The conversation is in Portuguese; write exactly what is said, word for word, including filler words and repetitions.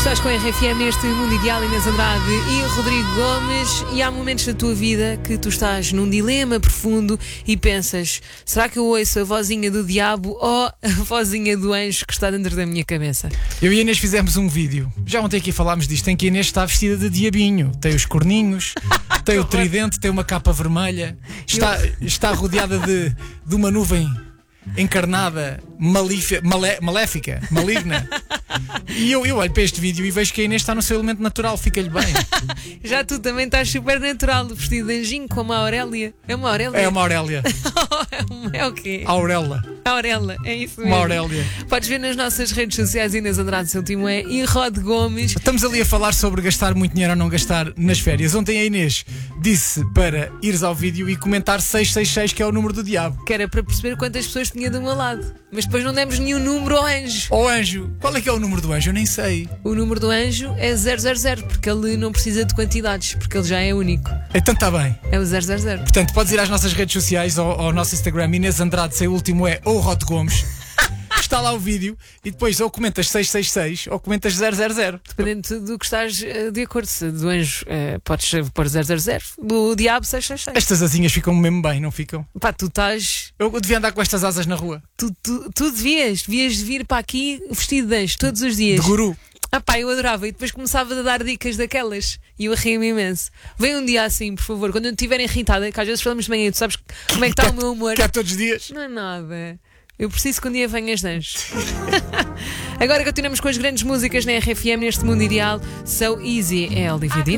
Estás com a R F M neste Mundo Ideal, Inês Andrade e Rodrigo Gomes. E há momentos da tua vida que tu estás num dilema profundo e pensas: será que eu ouço a vozinha do diabo ou a vozinha do anjo que está dentro da minha cabeça? Eu e a Inês fizemos um vídeo, já ontem aqui falámos disto, em que a Inês está vestida de diabinho. Tem os corninhos, tem o tridente, tem uma capa vermelha, está, está rodeada de, de uma nuvem encarnada, malífica, malé, maléfica, maligna. E eu, eu olho para este vídeo e vejo que a Inês está no seu elemento natural, fica-lhe bem. Já tu também estás super natural, vestido de anjinho, como a Aurélia. É uma Aurélia? É uma Aurélia. É o quê? Aurela. Aurela, é isso mesmo. Uma Aurélia. Podes ver nas nossas redes sociais, Inês Andrade, seu último é e Rod Gomes. Estamos ali a falar sobre gastar muito dinheiro ou não gastar nas férias. Ontem a Inês disse para ires ao vídeo e comentar seiscentos e sessenta e seis, que é o número do diabo. Que era para perceber quantas pessoas tinha do meu lado. Mas depois não demos nenhum número ao anjo. Ó anjo, qual é que é o número do anjo? Eu nem sei. O número do anjo é zero zero zero, porque ele não precisa de quantidades, porque ele já é único. Então está bem. É o zero zero zero. Portanto, podes ir às nossas redes sociais, ao, ao nosso Instagram, Inês Andrade, seu último é ou Rod Gomes. Está lá o vídeo e depois ou comentas seiscentos e sessenta e seis ou comentas zero zero zero. Dependendo do que estás uh, de acordo. Se do anjo uh, podes pôr zero zero zero, do diabo seiscentos e sessenta e seis. Estas asinhas ficam mesmo bem, não ficam? Pá, tu estás. Eu devia andar com estas asas na rua. Tu, tu, tu devias, devias vir para aqui vestido de anjo todos os dias. De guru. Ah pá, eu adorava. E depois começava a dar dicas daquelas e eu ria-me imenso. Vem um dia assim, por favor, quando eu estiver irritada, que às vezes falamos de manhã, tu sabes como é que está o meu humor. Que há todos os dias. Não é nada. Eu preciso que um dia venhas de anjo. Agora continuamos com as grandes músicas na R F M neste Mundo Ideal. So Easy é Olivia Dean.